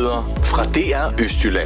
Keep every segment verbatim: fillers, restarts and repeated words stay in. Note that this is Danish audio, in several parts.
Nyheder fra D R Østjylland.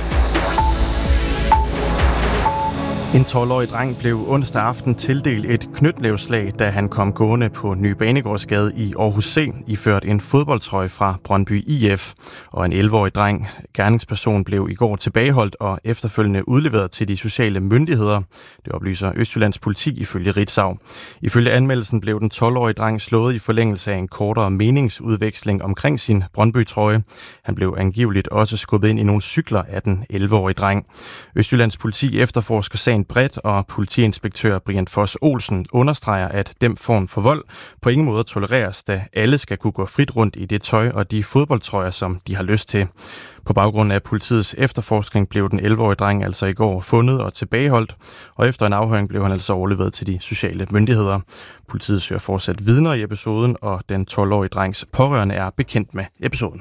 En tolv-årig dreng blev onsdag aften tildelt et knytnæveslag, da han kom gående på Ny Banegårdsgade i Aarhus C, iført en fodboldtrøje fra Brøndby I F. Og en elleve-årig dreng, gerningsperson, blev i går tilbageholdt og efterfølgende udleveret til de sociale myndigheder. Det oplyser Østjyllands politi ifølge Ritzau. Ifølge anmeldelsen blev den tolv-årige dreng slået i forlængelse af en kortere meningsudveksling omkring sin Brøndby-trøje. Han blev angiveligt også skubbet ind i nogle cykler af den elleve-årige dreng. Østjyllands politi efterforsker sagen bredt, og politiinspektør Brian Foss Olsen understreger, at den form for vold på ingen måde tolereres, da alle skal kunne gå frit rundt i det tøj og de fodboldtrøjer, som de har lyst til. På baggrund af politiets efterforskning blev den elleve-årige dreng altså i går fundet og tilbageholdt, og efter en afhøring blev han altså overleveret til de sociale myndigheder. Politiet søger fortsat vidner i episoden, og den tolv-årige drengs pårørende er bekendt med episoden.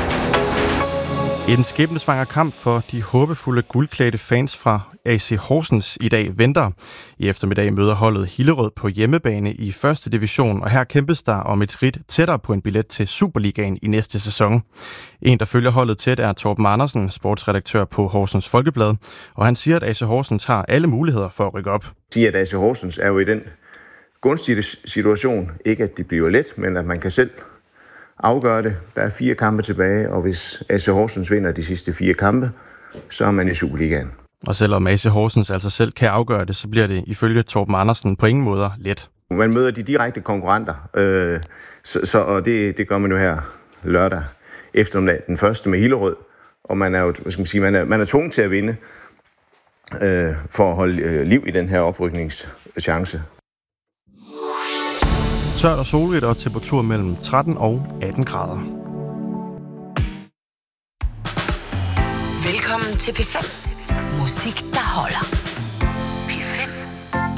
En skæbnesvanger kamp for de håbefulde guldklædte fans fra A C Horsens i dag venter. I eftermiddag møder holdet Hillerød på hjemmebane i første division, og her kæmpes der om et skridt tættere på en billet til Superligaen i næste sæson. En, der følger holdet tæt, er Torben Andersen, sportsredaktør på Horsens Folkeblad, og han siger, at A C Horsens har alle muligheder for at rykke op. Siger, at A C Horsens er jo i den gunstige situation, ikke at det bliver let, men at man kan selv afgøre det. Der er fire kampe tilbage, og hvis A C Horsens vinder de sidste fire kampe, så er man i Superligaen. Og selvom A C Horsens altså selv kan afgøre det, så bliver det ifølge Torben Andersen på ingen måder let. Man møder de direkte konkurrenter, øh, så, så, og det, det gør man jo her lørdag eftermiddag, den første med Hillerød. Og man er jo, hvad skal man sige, man er, man er tvunget til at vinde øh, for at holde øh, liv i den her oprykningschance. Tørt og solrigt og temperatur mellem tretten og atten grader. Velkommen til P fem. Musik, der holder.